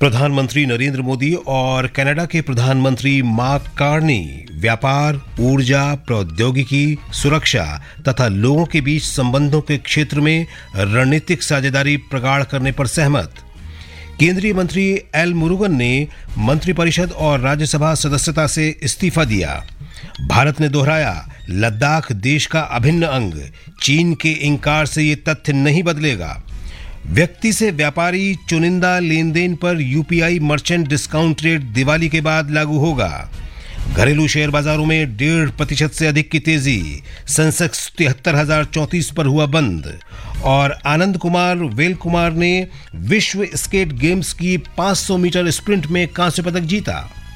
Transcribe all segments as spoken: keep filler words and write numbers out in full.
प्रधानमंत्री नरेंद्र मोदी और कनाडा के प्रधानमंत्री मार्क कार्नी व्यापार, ऊर्जा, प्रौद्योगिकी, सुरक्षा तथा लोगों के बीच संबंधों के क्षेत्र में रणनीतिक साझेदारी प्रगाढ़ करने पर सहमत। केंद्रीय मंत्री एल मुरुगन ने मंत्रिपरिषद और राज्यसभा सदस्यता से इस्तीफा दिया। भारत ने दोहराया, लद्दाख देश का अभिन्न अंग, चीन के इंकार से ये तथ्य नहीं बदलेगा। व्यक्ति से व्यापारी चुनिंदा लेन देन पर UPI merchant discount rate Diwali के बाद लागू होगा। घरेलू शेयर बाजारों में डेढ़ प्रतिशत से अधिक की तेजी, सेंसेक्स तिहत्तर हजार चौंतीस पर हुआ बंद। और आनंद कुमार वेल कुमार ने विश्व स्केट गेम्स की पाँच सौ मीटर स्प्रिंट में कांस्य पदक जीता।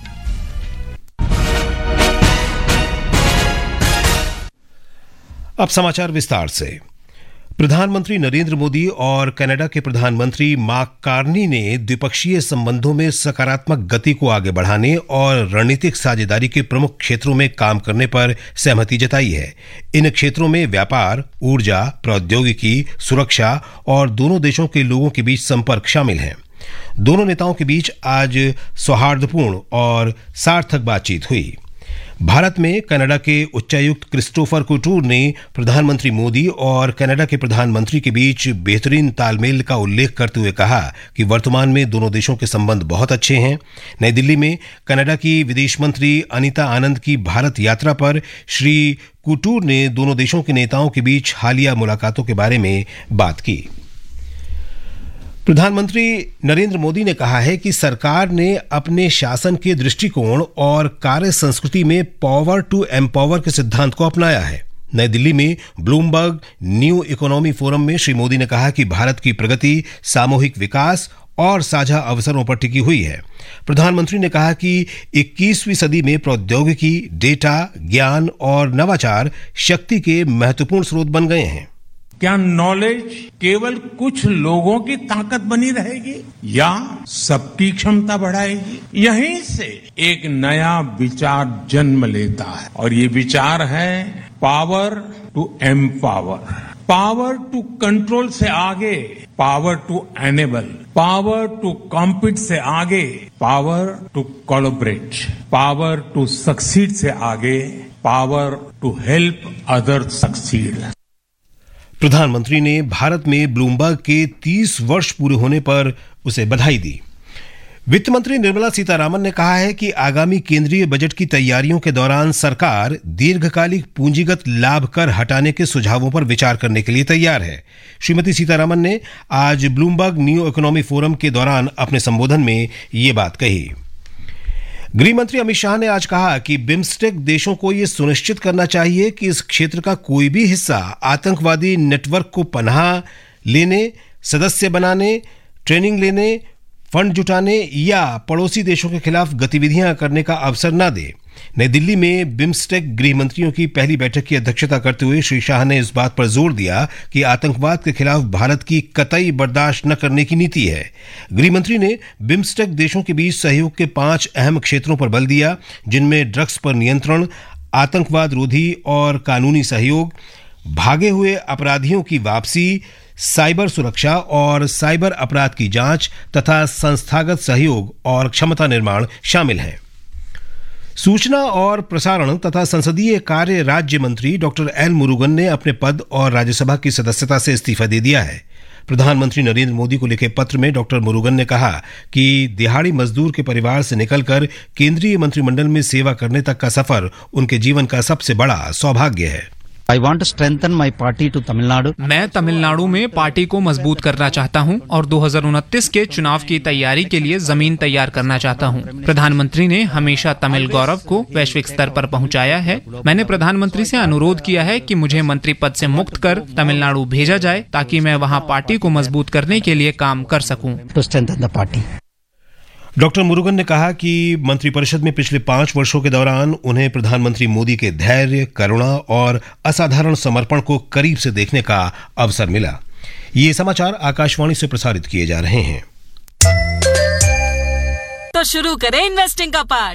अब समाचार विस्तार से। प्रधानमंत्री नरेंद्र मोदी और कनाडा के प्रधानमंत्री मार्क कार्नी ने द्विपक्षीय संबंधों में सकारात्मक गति को आगे बढ़ाने और रणनीतिक साझेदारी के प्रमुख क्षेत्रों में काम करने पर सहमति जताई है। इन क्षेत्रों में व्यापार, ऊर्जा, प्रौद्योगिकी, सुरक्षा और दोनों देशों के लोगों के बीच संपर्क शामिल हैं। दोनों नेताओं के बीच आज सौहार्दपूर्ण और सार्थक बातचीत हुई। भारत में कनाडा के उच्चायुक्त क्रिस्टोफर कुटूर ने प्रधानमंत्री मोदी और कनाडा के प्रधानमंत्री के बीच बेहतरीन तालमेल का उल्लेख करते हुए कहा कि वर्तमान में दोनों देशों के संबंध बहुत अच्छे हैं। नई दिल्ली में कनाडा की विदेश मंत्री अनीता आनंद की भारत यात्रा पर श्री कुटूर ने दोनों देशों के नेताओं के बीच हालिया मुलाकातों के बारे में बात की। प्रधानमंत्री नरेंद्र मोदी ने कहा है कि सरकार ने अपने शासन के दृष्टिकोण और कार्य संस्कृति में पावर टू एम्पावर के सिद्धांत को अपनाया है। नई दिल्ली में ब्लूमबर्ग न्यू इकोनॉमी फोरम में श्री मोदी ने कहा कि भारत की प्रगति सामूहिक विकास और साझा अवसरों पर टिकी हुई है। प्रधानमंत्री ने कहा कि इक्कीसवीं सदी में प्रौद्योगिकी, डेटा, ज्ञान और नवाचार शक्ति के महत्वपूर्ण स्रोत बन गए हैं। क्या नॉलेज केवल कुछ लोगों की ताकत बनी रहेगी या सबकी क्षमता बढ़ाएगी? यहीं से एक नया विचार जन्म लेता है और ये विचार है power to empower. Power to control से आगे power to enable, power to compete से आगे power to collaborate, power to succeed से आगे power to help other succeed. प्रधानमंत्री ने भारत में ब्लूमबर्ग के तीस वर्ष पूरे होने पर उसे बधाई दी। वित्त मंत्री निर्मला सीतारामन ने कहा है कि आगामी केंद्रीय बजट की तैयारियों के दौरान सरकार दीर्घकालिक पूंजीगत लाभ कर हटाने के सुझावों पर विचार करने के लिए तैयार है। श्रीमती सीतारामन ने आज ब्लूमबर्ग न्यू इकोनॉमी फोरम के दौरान अपने संबोधन में ये बात कही। गृह मंत्री अमित शाह ने आज कहा कि बिम्स्टेक देशों को यह सुनिश्चित करना चाहिए कि इस क्षेत्र का कोई भी हिस्सा आतंकवादी नेटवर्क को पनाह लेने, सदस्य बनाने, ट्रेनिंग लेने, फंड जुटाने या पड़ोसी देशों के खिलाफ गतिविधियां करने का अवसर न दे। नई दिल्ली में बिम्स्टेक गृह मंत्रियों की पहली बैठक की अध्यक्षता करते हुए श्री शाह ने इस बात पर जोर दिया कि आतंकवाद के खिलाफ भारत की कतई बर्दाश्त न करने की नीति है। गृह मंत्री ने बिम्स्टेक देशों के बीच सहयोग के पांच अहम क्षेत्रों पर बल दिया, जिनमें ड्रग्स पर नियंत्रण, आतंकवाद रोधी और कानूनी सहयोग, भागे हुए अपराधियों की वापसी, साइबर सुरक्षा और साइबर अपराध की जांच तथा संस्थागत सहयोग और क्षमता निर्माण शामिल हैं। सूचना और प्रसारण तथा संसदीय कार्य राज्य मंत्री डॉक्टर एल मुरुगन ने अपने पद और राज्यसभा की सदस्यता से इस्तीफा दे दिया है। प्रधानमंत्री नरेंद्र मोदी को लिखे पत्र में डॉक्टर मुरुगन ने कहा कि दिहाड़ी मजदूर के परिवार से निकलकर केंद्रीय मंत्रिमंडल में सेवा करने तक का सफर उनके जीवन का सबसे बड़ा सौभाग्य है। I want to strengthen my party to Tamil Nadu. मैं तमिलनाडु में पार्टी को मजबूत करना चाहता हूं और दो हज़ार उनतीस के चुनाव की तैयारी के लिए जमीन तैयार करना चाहता हूं। प्रधानमंत्री ने हमेशा तमिल गौरव को वैश्विक स्तर पर पहुंचाया है। मैंने प्रधानमंत्री से अनुरोध किया है कि मुझे मंत्री पद से मुक्त कर तमिलनाडु भेजा जाए ताकि मैं वहां पार्टी को मजबूत करने के लिए काम कर सकूं। To strengthen the party. Doctor Murugan ने कहा कि मंत्रिपरिषद में पिछले पांच वर्षों के दौरान उन्हें प्रधानमंत्री मोदी के धैर्य, करुणा और असाधारण समर्पण को करीब से देखने का अवसर मिला। ये समाचार आकाशवाणी से प्रसारित किए जा रहे हैं। तो शुरू करें इन्वेस्टिंग का पार्ट।